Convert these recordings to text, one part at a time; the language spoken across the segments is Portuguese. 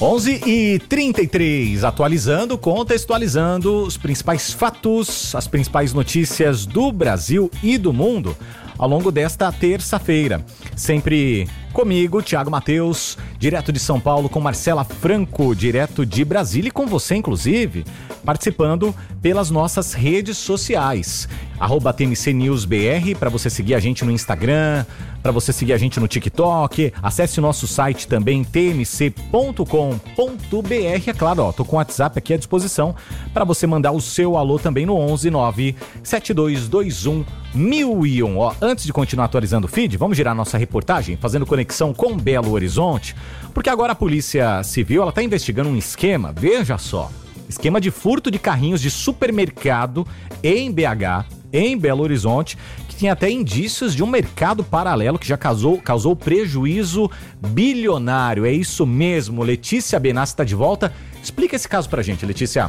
11h33, atualizando, contextualizando os principais fatos, as principais notícias do Brasil e do mundo ao longo desta terça-feira. Sempre comigo, Thiago Matheus, direto de São Paulo, com Marcela Franco, direto de Brasília, e com você, inclusive, participando pelas nossas redes sociais. @TMCNewsBR, para você seguir a gente no Instagram, para você seguir a gente no TikTok. Acesse o nosso site também, tmc.com.br. É claro, tô com o WhatsApp aqui à disposição para você mandar o seu alô também no 11 9 7221 1001. Antes de continuar atualizando o feed, vamos girar nossa reportagem, fazendo conexão com Belo Horizonte, porque agora a Polícia Civil está investigando um esquema, veja só, esquema de furto de carrinhos de supermercado em BH, em Belo Horizonte, que tinha até indícios de um mercado paralelo que já causou prejuízo bilionário. É isso mesmo, Letícia Benassi está de volta. Explica esse caso pra gente, Letícia.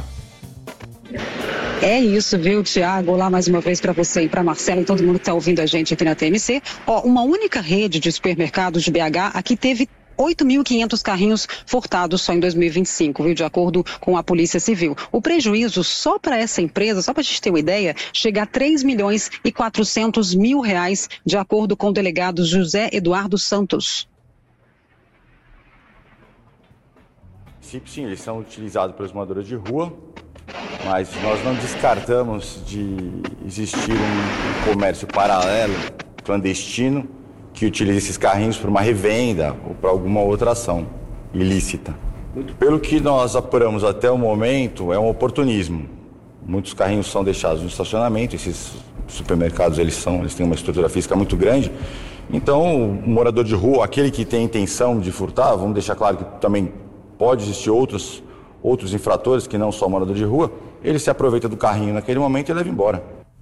É isso, viu, Thiago? Olá mais uma vez para você e para Marcela e todo mundo que está ouvindo a gente aqui na TMC. Uma única rede de supermercados de BH aqui teve 8.500 carrinhos furtados só em 2025, viu? De acordo com a Polícia Civil. O prejuízo só para essa empresa, só para a gente ter uma ideia, chega a 3.400.000 reais, de acordo com o delegado José Eduardo Santos. Sim, eles são utilizados pelos moradores de rua, mas nós não descartamos de existir um comércio paralelo, clandestino, que utiliza esses carrinhos para uma revenda ou para alguma outra ação ilícita. Pelo que nós apuramos até o momento, é um oportunismo. Muitos carrinhos são deixados no estacionamento, esses supermercados eles têm uma estrutura física muito grande, então o morador de rua, aquele que tem intenção de furtar, vamos deixar claro que também pode existir outros infratores que não só morador de rua, ele se aproveita do carrinho naquele momento e leva embora.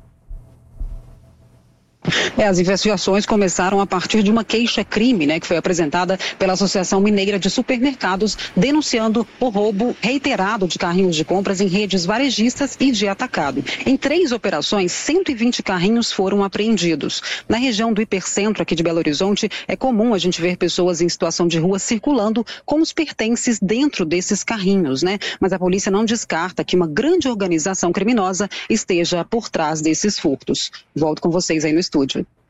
As investigações começaram a partir de uma queixa-crime, que foi apresentada pela Associação Mineira de Supermercados, denunciando o roubo reiterado de carrinhos de compras em redes varejistas e de atacado. Em 3 operações, 120 carrinhos foram apreendidos. Na região do hipercentro aqui de Belo Horizonte, é comum a gente ver pessoas em situação de rua circulando com os pertences dentro desses carrinhos, Mas a polícia não descarta que uma grande organização criminosa esteja por trás desses furtos. Volto com vocês aí no estúdio.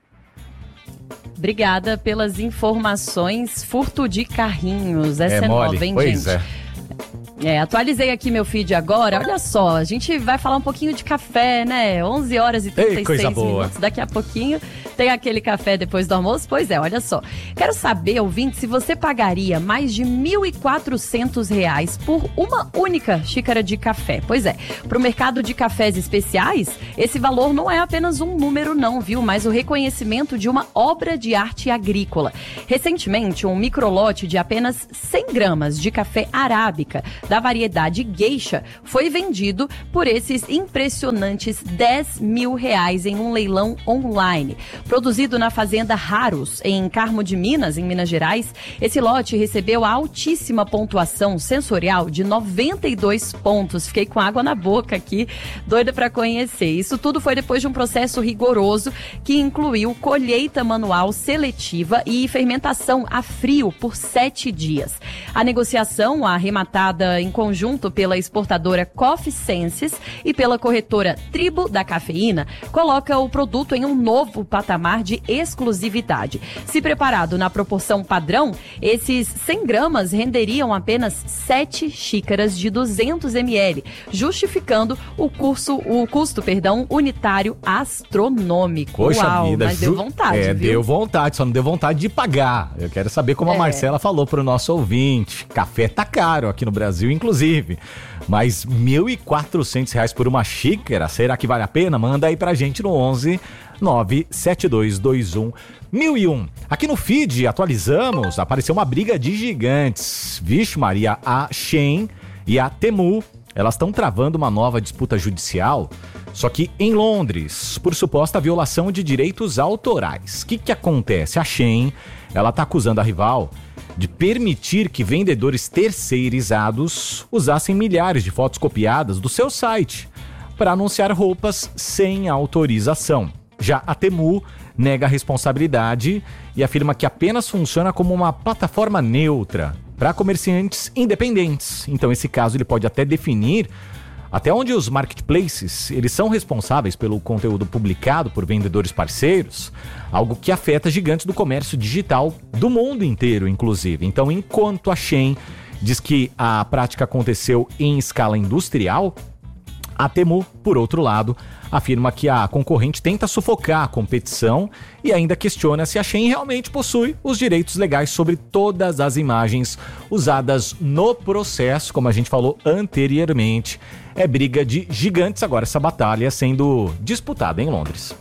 Obrigada pelas informações. Furto de carrinhos. Essa é nova, hein, pois gente? Atualizei aqui meu feed agora. Olha só, a gente vai falar um pouquinho de café, 11 horas e 36 minutos. Daqui a pouquinho tem aquele café depois do almoço. Pois é, olha só. Quero saber, ouvinte, se você pagaria mais de R$ 1.400 por uma única xícara de café. Pois é, para o mercado de cafés especiais, esse valor não é apenas um número não, viu? Mas o reconhecimento de uma obra de arte agrícola. Recentemente, um microlote de apenas 100 gramas de café arábica da variedade Geisha foi vendido por esses impressionantes R$ 10.000 em um leilão online. Produzido na fazenda Raros, em Carmo de Minas, em Minas Gerais, esse lote recebeu a altíssima pontuação sensorial de 92 pontos. Fiquei com água na boca aqui, doida para conhecer. Isso tudo foi depois de um processo rigoroso que incluiu colheita manual seletiva e fermentação a frio por 7 dias. A negociação, arrematada em conjunto pela exportadora Coffee Senses e pela corretora Tribo da Cafeína, coloca o produto em um novo patamar de exclusividade. Se preparado na proporção padrão, esses 100 gramas renderiam apenas 7 xícaras de 200 ml, justificando o custo unitário astronômico. Poxa Uau, vida, mas deu vontade, viu? Deu vontade, só não deu vontade de pagar. Eu quero saber como a Marcela falou para o nosso ouvinte. Café tá caro aqui no Brasil, inclusive. Mas R$ 1.400 por uma xícara, será que vale a pena? Manda aí pra gente no 11 97221 1001. Aqui no feed, atualizamos, apareceu uma briga de gigantes. Vixe Maria, a Shein e a Temu, elas estão travando uma nova disputa judicial, só que em Londres, por suposta violação de direitos autorais. O que acontece? A Shein, ela está acusando a rival de permitir que vendedores terceirizados usassem milhares de fotos copiadas do seu site para anunciar roupas sem autorização. Já a Temu nega a responsabilidade e afirma que apenas funciona como uma plataforma neutra para comerciantes independentes. Então esse caso ele pode até definir até onde os marketplaces eles são responsáveis pelo conteúdo publicado por vendedores parceiros, algo que afeta gigantes do comércio digital do mundo inteiro, inclusive. Então, enquanto a Shein diz que a prática aconteceu em escala industrial, a Temu, por outro lado, afirma que a concorrente tenta sufocar a competição e ainda questiona se a Shein realmente possui os direitos legais sobre todas as imagens usadas no processo, como a gente falou anteriormente. É briga de gigantes agora essa batalha sendo disputada em Londres.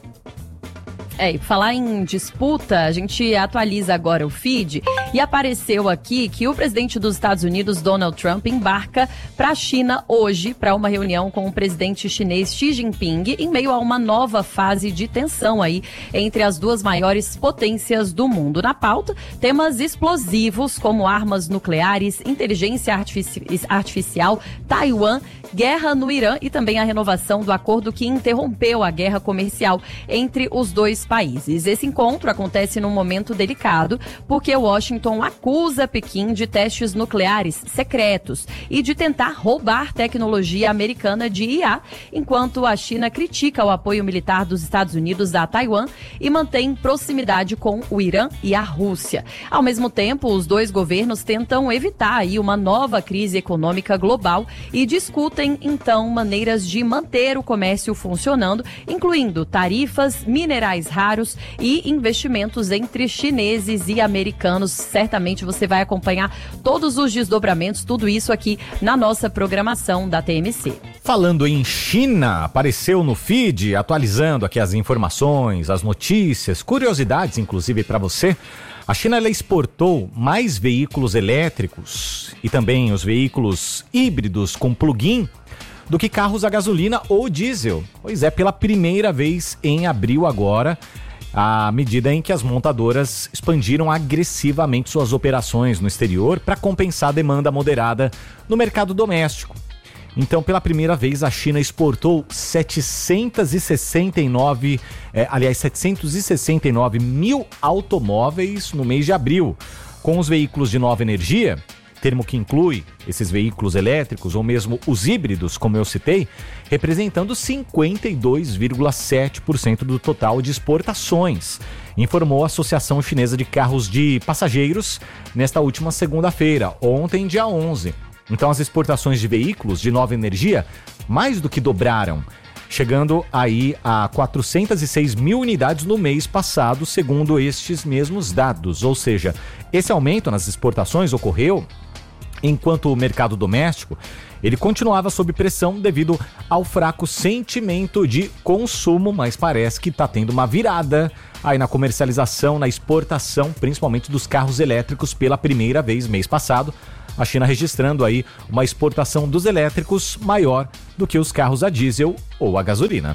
E falar em disputa, a gente atualiza agora o feed e apareceu aqui que o presidente dos Estados Unidos, Donald Trump, embarca para a China hoje para uma reunião com o presidente chinês Xi Jinping em meio a uma nova fase de tensão aí entre as duas maiores potências do mundo. Na pauta, temas explosivos como armas nucleares, inteligência artificial, Taiwan, guerra no Irã e também a renovação do acordo que interrompeu a guerra comercial entre os dois países. Esse encontro acontece num momento delicado, porque Washington acusa Pequim de testes nucleares secretos e de tentar roubar tecnologia americana de IA, enquanto a China critica o apoio militar dos Estados Unidos a Taiwan e mantém proximidade com o Irã e a Rússia. Ao mesmo tempo, os dois governos tentam evitar aí uma nova crise econômica global e discutem, então, maneiras de manter o comércio funcionando, incluindo tarifas, minerais raros e investimentos entre chineses e americanos. Certamente você vai acompanhar todos os desdobramentos, tudo isso aqui na nossa programação da TMC. Falando em China, apareceu no feed, atualizando aqui as informações, as notícias, curiosidades, inclusive para você. A China ela exportou mais veículos elétricos e também os veículos híbridos com plug-in do que carros a gasolina ou diesel. Pois é, pela primeira vez em abril agora, à medida em que as montadoras expandiram agressivamente suas operações no exterior para compensar a demanda moderada no mercado doméstico. Então, pela primeira vez, a China exportou 769 mil automóveis no mês de abril, com os veículos de nova energia, termo que inclui esses veículos elétricos ou mesmo os híbridos, como eu citei, representando 52,7% do total de exportações, informou a Associação Chinesa de Carros de Passageiros nesta última segunda-feira, ontem, dia 11. Então, as exportações de veículos de nova energia mais do que dobraram, chegando aí a 406 mil unidades no mês passado, segundo estes mesmos dados. Ou seja, esse aumento nas exportações ocorreu enquanto o mercado doméstico ele continuava sob pressão devido ao fraco sentimento de consumo, mas parece que está tendo uma virada aí na comercialização, na exportação, principalmente dos carros elétricos pela primeira vez mês passado. A China registrando aí uma exportação dos elétricos maior do que os carros a diesel ou a gasolina.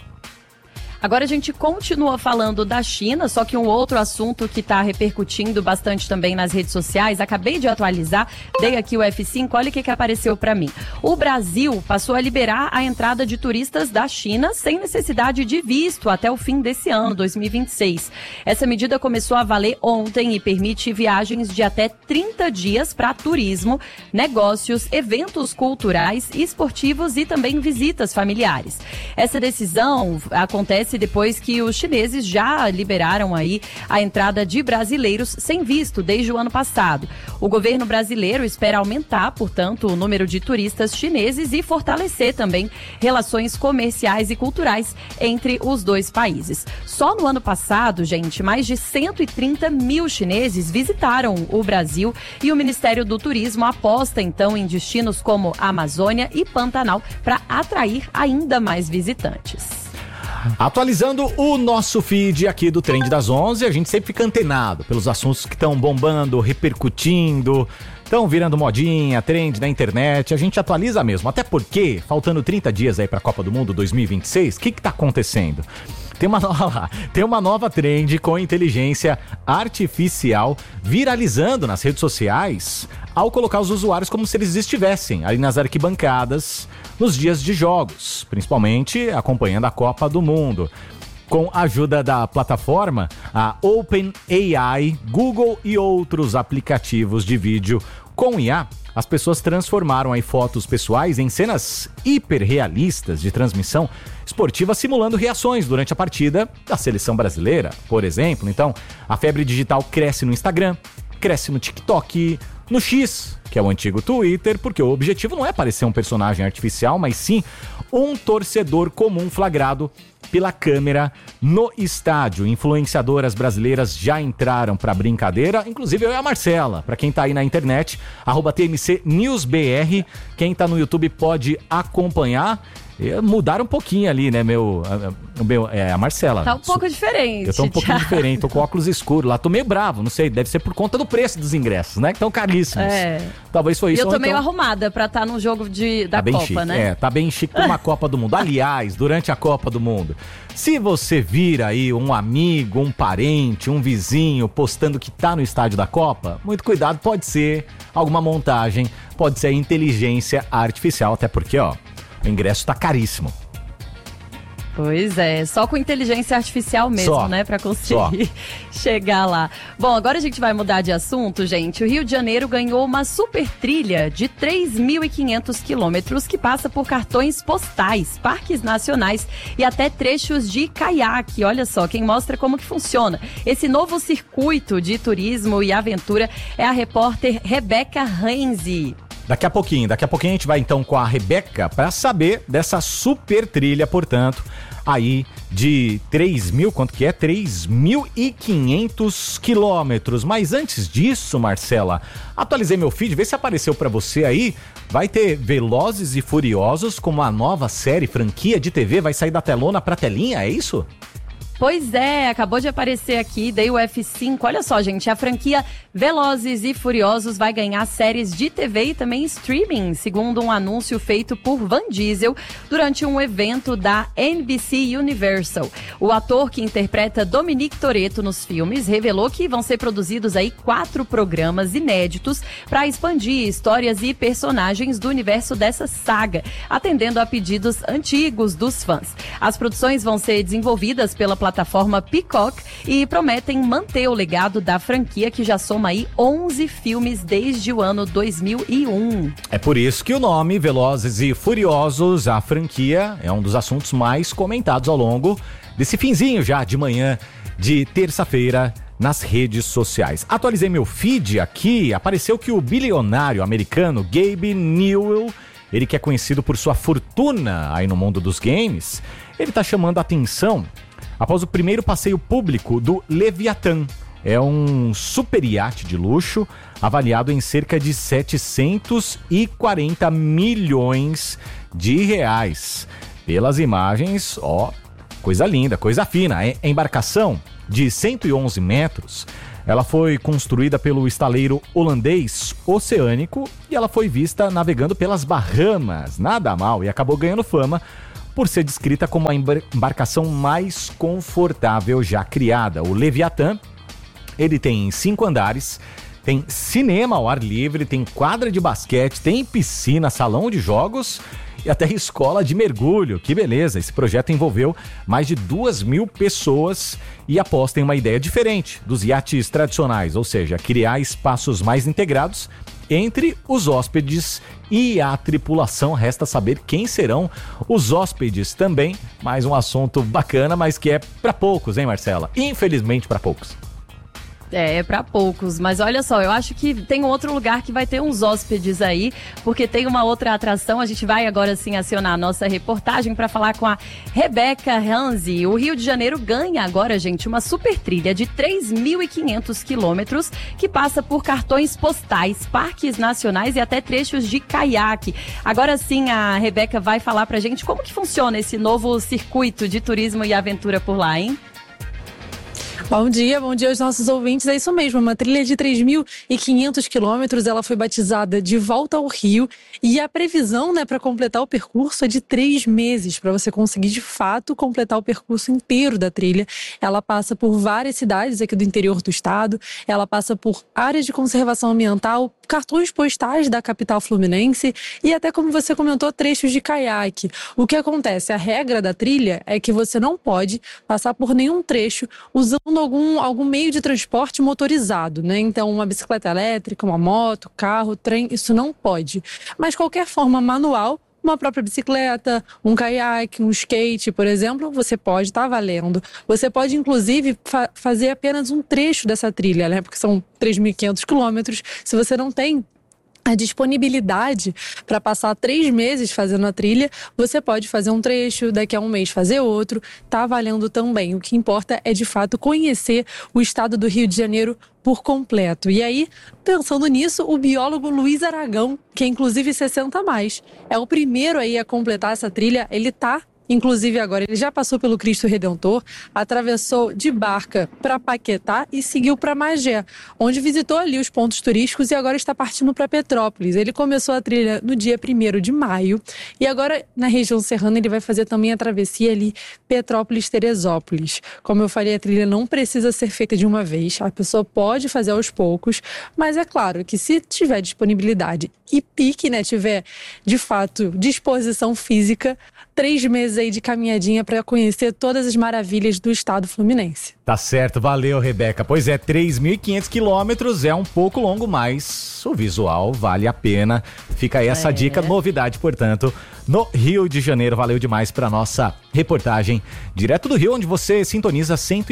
Agora a gente continua falando da China, só que um outro assunto que está repercutindo bastante também nas redes sociais, acabei de atualizar, dei aqui o F5, olha o que apareceu para mim. O Brasil passou a liberar a entrada de turistas da China sem necessidade de visto até o fim desse ano, 2026. Essa medida começou a valer ontem e permite viagens de até 30 dias para turismo, negócios, eventos culturais, esportivos e também visitas familiares. Essa decisão acontece depois que os chineses já liberaram aí a entrada de brasileiros sem visto desde o ano passado. O governo brasileiro espera aumentar, portanto, o número de turistas chineses e fortalecer também relações comerciais e culturais entre os dois países. Só no ano passado, gente, mais de 130 mil chineses visitaram o Brasil e o Ministério do Turismo aposta, então, em destinos como a Amazônia e Pantanal para atrair ainda mais visitantes. Atualizando o nosso feed aqui do Trend das 11, a gente sempre fica antenado pelos assuntos que estão bombando, repercutindo, estão virando modinha, trend na internet. A gente atualiza mesmo, até porque, faltando 30 dias aí para a Copa do Mundo 2026, o que está acontecendo? Tem uma nova trend com inteligência artificial viralizando nas redes sociais ao colocar os usuários como se eles estivessem ali nas arquibancadas nos dias de jogos, principalmente acompanhando a Copa do Mundo. Com a ajuda da plataforma, a OpenAI, Google e outros aplicativos de vídeo, Com IA, as pessoas transformaram aí fotos pessoais em cenas hiperrealistas de transmissão esportiva, simulando reações durante a partida da seleção brasileira, por exemplo. Então, a febre digital cresce no Instagram, cresce no TikTok, no X, que é o antigo Twitter, porque o objetivo não é parecer um personagem artificial, mas sim um torcedor comum flagrado pela câmera no estádio. Influenciadoras brasileiras já entraram pra brincadeira, inclusive eu e a Marcela. Pra quem tá aí na internet, @TMCNewsBR, quem tá no YouTube pode acompanhar. Mudaram um pouquinho ali, né, a Marcela. Tá um pouco diferente. Eu tô um pouquinho diferente, tô com óculos escuros lá, tô meio bravo, não sei, deve ser por conta do preço dos ingressos, né, que estão caríssimos. Talvez foi isso. E eu tô meio arrumada pra estar num jogo da Copa, chique, né? Tá bem chique pra uma Copa do Mundo. Aliás, durante a Copa do Mundo, se você vira aí um amigo, um parente, um vizinho postando que tá no estádio da Copa, muito cuidado, pode ser alguma montagem, pode ser inteligência artificial, até porque, ó, o ingresso tá caríssimo. Pois é, só com inteligência artificial mesmo, né, pra conseguir chegar lá. Bom, agora a gente vai mudar de assunto, gente. O Rio de Janeiro ganhou uma super trilha de 3.500 quilômetros que passa por cartões postais, parques nacionais e até trechos de caiaque. Olha só, quem mostra como que funciona esse novo circuito de turismo e aventura é a repórter Rebeca Renzi. Daqui a pouquinho a gente vai então com a Rebeca para saber dessa super trilha, portanto, aí de 3.500 quilômetros. Mas antes disso, Marcela, atualizei meu feed, vê se apareceu para você aí. Vai ter Velozes e Furiosos como a nova série, franquia de TV, vai sair da telona pra telinha, é isso? Pois é, acabou de aparecer aqui, dei o F5. Olha só, gente, a franquia Velozes e Furiosos vai ganhar séries de TV e também streaming, segundo um anúncio feito por Van Diesel durante um evento da NBC Universal. O ator que interpreta Dominic Toretto nos filmes revelou que vão ser produzidos aí 4 programas inéditos para expandir histórias e personagens do universo dessa saga, atendendo a pedidos antigos dos fãs. As produções vão ser desenvolvidas pela plataforma Peacock e prometem manter o legado da franquia, que já soma aí 11 filmes desde o ano 2001. É por isso que o nome Velozes e Furiosos, a franquia, é um dos assuntos mais comentados ao longo desse finzinho já de manhã de terça-feira nas redes sociais. Atualizei meu feed aqui, apareceu que o bilionário americano Gabe Newell, ele que é conhecido por sua fortuna aí no mundo dos games, ele tá chamando a atenção após o primeiro passeio público do Leviathan. É um super iate de luxo avaliado em cerca de 740 milhões de reais. Pelas imagens, ó, coisa linda, coisa fina. A embarcação de 111 metros, ela foi construída pelo estaleiro holandês Oceânico e ela foi vista navegando pelas Bahamas. Nada mal, e acabou ganhando fama por ser descrita como a embarcação mais confortável já criada. O Leviathan, ele tem 5 andares, tem cinema ao ar livre, tem quadra de basquete, tem piscina, salão de jogos e até escola de mergulho. Que beleza! Esse projeto envolveu mais de 2.000 pessoas e aposta em uma ideia diferente dos iates tradicionais, ou seja, criar espaços mais integrados entre os hóspedes e a tripulação. Resta saber quem serão os hóspedes também. Mais um assunto bacana, mas que é para poucos, hein, Marcela? Infelizmente para poucos. É pra poucos, mas olha só, eu acho que tem um outro lugar que vai ter uns hóspedes aí, porque tem uma outra atração. A gente vai agora sim acionar a nossa reportagem para falar com a Rebeca Renzi. O Rio de Janeiro ganha agora, gente, uma super trilha de 3.500 quilômetros que passa por cartões postais, parques nacionais e até trechos de caiaque. Agora sim a Rebeca vai falar pra gente como que funciona esse novo circuito de turismo e aventura por lá, hein? Bom dia aos nossos ouvintes. É isso mesmo, uma trilha de 3.500 quilômetros, ela foi batizada de Volta ao Rio e a previsão, né, para completar o percurso é de 3 meses, para você conseguir de fato completar o percurso inteiro da trilha. Ela passa por várias cidades aqui do interior do estado, ela passa por áreas de conservação ambiental, cartões postais da capital fluminense e até, como você comentou, trechos de caiaque. O que acontece? A regra da trilha é que você não pode passar por nenhum trecho usando usando algum meio de transporte motorizado, né? Então, uma bicicleta elétrica, uma moto, carro, trem, isso não pode. Mas qualquer forma manual, uma própria bicicleta, um caiaque, um skate, por exemplo, você pode estar valendo. Você pode, inclusive, fazer apenas um trecho dessa trilha, né? Porque são 3.500 quilômetros. Se você não tem a disponibilidade para passar 3 meses fazendo a trilha, você pode fazer um trecho, daqui a um mês fazer outro, tá valendo também. O que importa é, de fato, conhecer o estado do Rio de Janeiro por completo. E aí, pensando nisso, o biólogo Luiz Aragão, que é inclusive 60 a mais, é o primeiro aí a completar essa trilha. Ele tá inclusive agora, ele já passou pelo Cristo Redentor, atravessou de barca para Paquetá e seguiu para Magé, onde visitou ali os pontos turísticos e agora está partindo para Petrópolis. Ele começou a trilha no dia 1º de maio e agora na região serrana ele vai fazer também a travessia ali Petrópolis-Teresópolis. Como eu falei, a trilha não precisa ser feita de uma vez, a pessoa pode fazer aos poucos, mas é claro que se tiver disponibilidade e pique, né, tiver de fato disposição física, 3 meses aí de caminhadinha para conhecer todas as maravilhas do estado fluminense. Tá certo, valeu, Rebeca. Pois é, 3.500 quilômetros é um pouco longo, mas o visual vale a pena. Fica aí essa dica, novidade, portanto, no Rio de Janeiro. Valeu demais para nossa reportagem direto do Rio, onde você sintoniza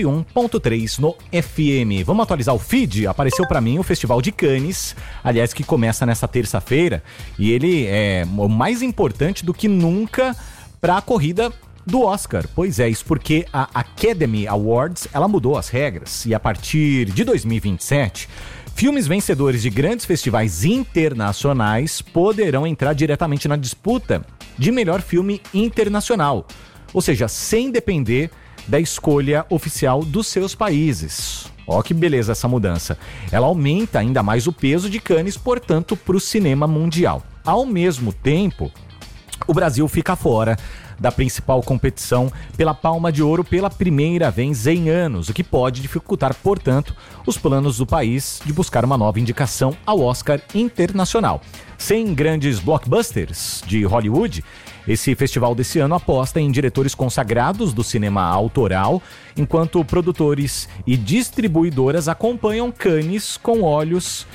101.3 no FM. Vamos atualizar o feed? Apareceu para mim o Festival de Cannes, aliás, que começa nessa terça-feira, e ele é o mais importante do que nunca para a corrida do Oscar. Pois é, isso porque a Academy Awards, ela mudou as regras e a partir de 2027, filmes vencedores de grandes festivais internacionais poderão entrar diretamente na disputa de melhor filme internacional, ou seja, sem depender da escolha oficial dos seus países. Ó que beleza essa mudança. Ela aumenta ainda mais o peso de Cannes, portanto, para o cinema mundial. Ao mesmo tempo, o Brasil fica fora da principal competição pela Palma de Ouro pela primeira vez em anos, o que pode dificultar, portanto, os planos do país de buscar uma nova indicação ao Oscar internacional. Sem grandes blockbusters de Hollywood, esse festival desse ano aposta em diretores consagrados do cinema autoral, enquanto produtores e distribuidoras acompanham Cannes com olhos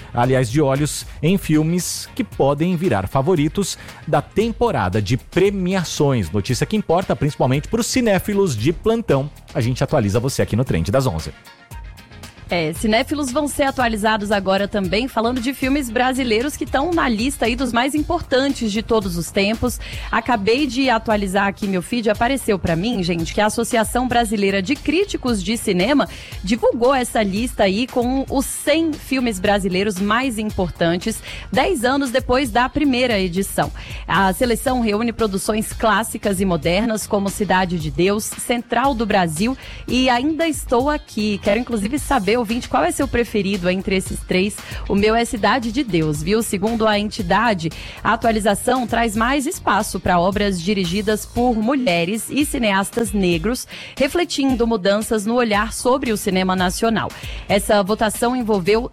em filmes que podem virar favoritos da temporada de premiações. Notícia que importa principalmente para os cinéfilos de plantão. A gente atualiza você aqui no Trend das 11. Cinéfilos vão ser atualizados agora também, falando de filmes brasileiros que estão na lista aí dos mais importantes de todos os tempos. Acabei de atualizar aqui meu feed, apareceu pra mim, gente, que a Associação Brasileira de Críticos de Cinema divulgou essa lista aí com os 100 filmes brasileiros mais importantes, 10 anos depois da primeira edição. A seleção reúne produções clássicas e modernas, como Cidade de Deus, Central do Brasil e Ainda Estou Aqui. Quero inclusive saber, ouvinte, qual é seu preferido entre esses 3? O meu é Cidade de Deus, viu? Segundo a entidade, a atualização traz mais espaço para obras dirigidas por mulheres e cineastas negros, refletindo mudanças no olhar sobre o cinema nacional. Essa votação envolveu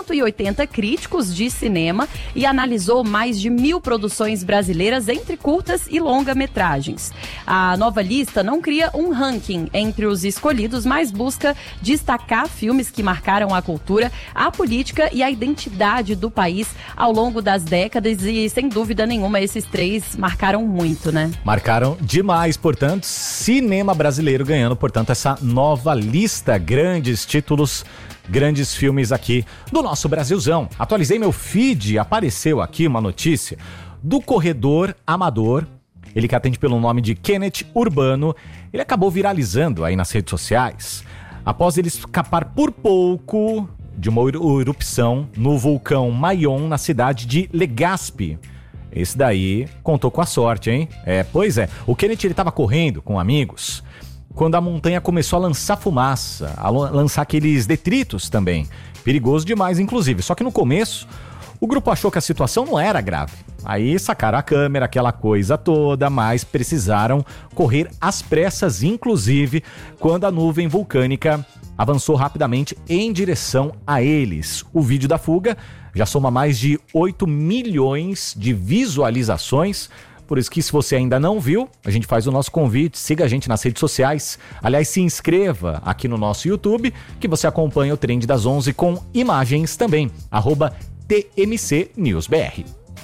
180 críticos de cinema e analisou mais de 1.000 produções brasileiras entre curtas e longa-metragens. A nova lista não cria um ranking entre os escolhidos, mas busca destacar filmes que marcaram a cultura, a política e a identidade do país ao longo das décadas e, sem dúvida nenhuma, esses 3 marcaram muito, né? Marcaram demais, portanto, cinema brasileiro ganhando, portanto, essa nova lista, grandes títulos, grandes filmes aqui do nosso Brasilzão. Atualizei meu feed, apareceu aqui uma notícia do corredor amador, ele que atende pelo nome de Kenneth Urbano. Ele acabou viralizando aí nas redes sociais após ele escapar por pouco de uma erupção no vulcão Maion, na cidade de Legazpi. Esse daí contou com a sorte, hein? Pois é. O Kenneth, ele estava correndo com amigos quando a montanha começou a lançar fumaça, a lançar aqueles detritos também. Perigoso demais, inclusive. Só que no começo, o grupo achou que a situação não era grave. Aí sacaram a câmera, aquela coisa toda, mas precisaram correr às pressas, inclusive quando a nuvem vulcânica avançou rapidamente em direção a eles. O vídeo da fuga já soma mais de 8 milhões de visualizações Por isso que se você ainda não viu, a gente faz o nosso convite, siga a gente nas redes sociais. Aliás, se inscreva aqui no nosso YouTube, que você acompanha o Trend das 11 com imagens também, @TMCNewsBR.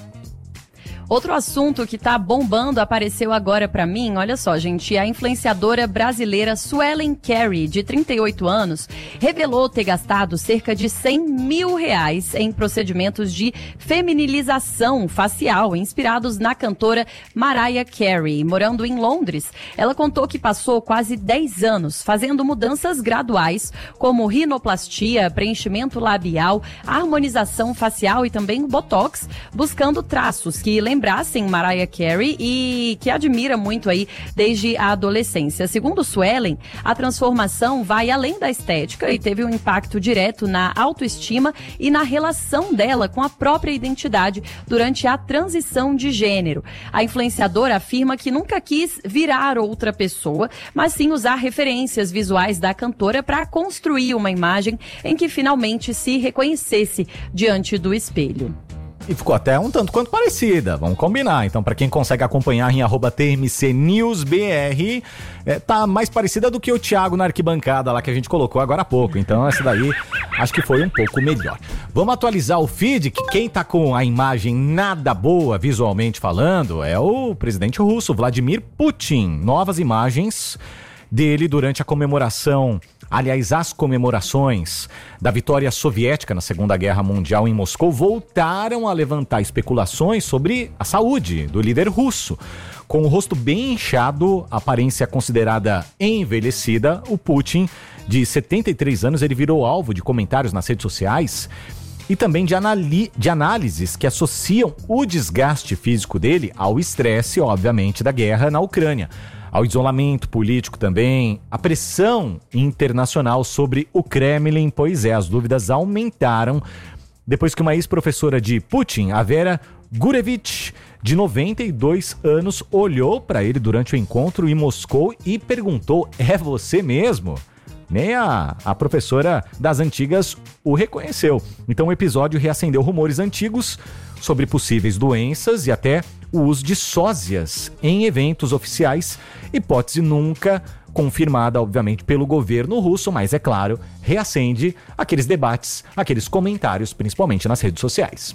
Outro assunto que tá bombando apareceu agora pra mim, olha só, gente, a influenciadora brasileira Suelen Carey, de 38 anos, revelou ter gastado cerca de R$100 mil em procedimentos de feminilização facial, inspirados na cantora Mariah Carey. Morando em Londres, ela contou que passou quase 10 anos fazendo mudanças graduais, como rinoplastia, preenchimento labial, harmonização facial e também botox, buscando traços que lembrassem Mariah Carey e que admira muito aí desde a adolescência. Segundo Suelen, a transformação vai além da estética e teve um impacto direto na autoestima e na relação dela com a própria identidade durante a transição de gênero. A influenciadora afirma que nunca quis virar outra pessoa, mas sim usar referências visuais da cantora para construir uma imagem em que finalmente se reconhecesse diante do espelho. E ficou até um tanto quanto parecida, vamos combinar. Então, para quem consegue acompanhar em @TMCNewsBR, tá mais parecida do que o Thiago na arquibancada lá que a gente colocou agora há pouco. Então, essa daí acho que foi um pouco melhor. Vamos atualizar o feed, que quem tá com a imagem nada boa visualmente falando é o presidente russo, Vladimir Putin. Novas imagens dele durante a comemoração, aliás, as comemorações da vitória soviética na Segunda Guerra Mundial em Moscou voltaram a levantar especulações sobre a saúde do líder russo. Com o rosto bem inchado, aparência considerada envelhecida, o Putin, de 73 anos, ele virou alvo de comentários nas redes sociais e também de análises que associam o desgaste físico dele ao estresse, obviamente, da guerra na Ucrânia, ao isolamento político também, a pressão internacional sobre o Kremlin. Pois é, as dúvidas aumentaram depois que uma ex-professora de Putin, a Vera Gurevich, de 92 anos, olhou para ele durante o encontro em Moscou e perguntou: é você mesmo? Nem a professora das antigas o reconheceu. Então o episódio reacendeu rumores antigos sobre possíveis doenças e até o uso de sósias em eventos oficiais, hipótese nunca confirmada, obviamente, pelo governo russo, mas, é claro, reacende aqueles debates, aqueles comentários, principalmente nas redes sociais.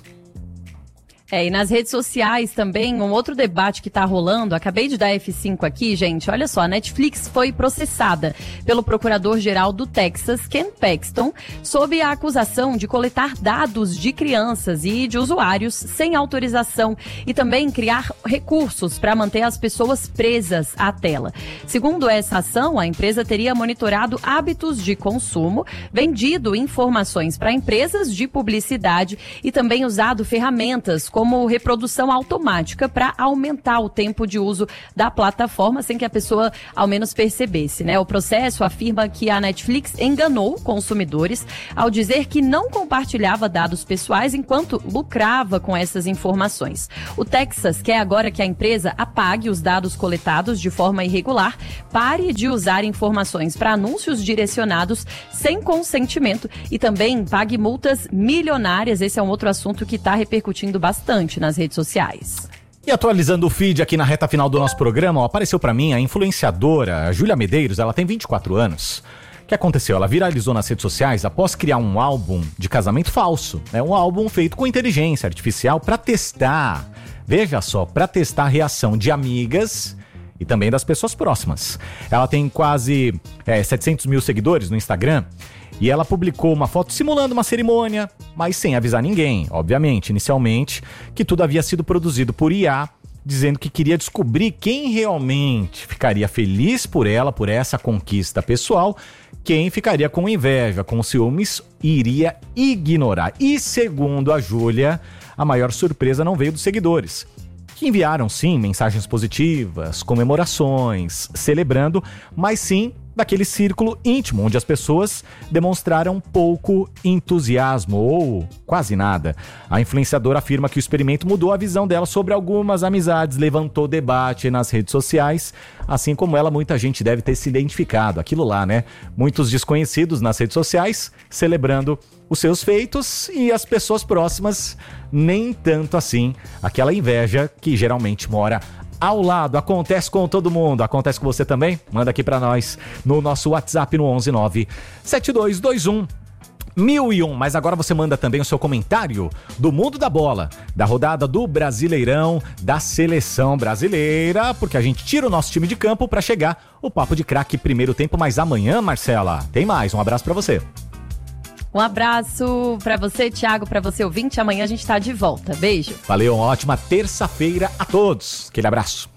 E nas redes sociais também, um outro debate que tá rolando, acabei de dar F5 aqui, gente, olha só, a Netflix foi processada pelo procurador-geral do Texas, Ken Paxton, sob a acusação de coletar dados de crianças e de usuários sem autorização e também criar recursos para manter as pessoas presas à tela. Segundo essa ação, a empresa teria monitorado hábitos de consumo, vendido informações para empresas de publicidade e também usado ferramentas como reprodução automática para aumentar o tempo de uso da plataforma sem que a pessoa ao menos percebesse, né? O processo afirma que a Netflix enganou consumidores ao dizer que não compartilhava dados pessoais enquanto lucrava com essas informações. O Texas quer agora que a empresa apague os dados coletados de forma irregular, pare de usar informações para anúncios direcionados sem consentimento e também pague multas milionárias. Esse é um outro assunto que está repercutindo bastante nas redes sociais. E atualizando o feed aqui na reta final do nosso programa, apareceu pra mim a influenciadora Júlia Medeiros. Ela tem 24 anos. O que aconteceu? Ela viralizou nas redes sociais após criar um álbum de casamento falso. É um álbum feito com inteligência artificial para testar, veja só, para testar a reação de amigas e também das pessoas próximas. Ela tem quase 700 mil seguidores no Instagram. E ela publicou uma foto simulando uma cerimônia, mas sem avisar ninguém, obviamente, inicialmente, que tudo havia sido produzido por IA, dizendo que queria descobrir quem realmente ficaria feliz por ela, por essa conquista pessoal, quem ficaria com inveja, com ciúmes, iria ignorar. E segundo a Júlia, a maior surpresa não veio dos seguidores, que enviaram sim mensagens positivas, comemorações, celebrando, mas sim daquele círculo íntimo, onde as pessoas demonstraram pouco entusiasmo ou quase nada. A influenciadora afirma que o experimento mudou a visão dela sobre algumas amizades, levantou debate nas redes sociais, assim como ela, muita gente deve ter se identificado. Aquilo lá, né? Muitos desconhecidos nas redes sociais celebrando os seus feitos e as pessoas próximas nem tanto assim. Aquela inveja que geralmente mora ao lado. Acontece com todo mundo. Acontece com você também? Manda aqui pra nós no nosso WhatsApp no 11972211001. Mas agora você manda também o seu comentário do mundo da bola, da rodada do Brasileirão, da seleção brasileira, porque a gente tira o nosso time de campo pra chegar o Papo de Craque primeiro tempo. Mas amanhã, Marcela, tem mais. Um abraço pra você. Um abraço pra você, Thiago, pra você ouvinte. Amanhã a gente tá de volta. Beijo. Valeu, uma ótima terça-feira a todos. Aquele abraço.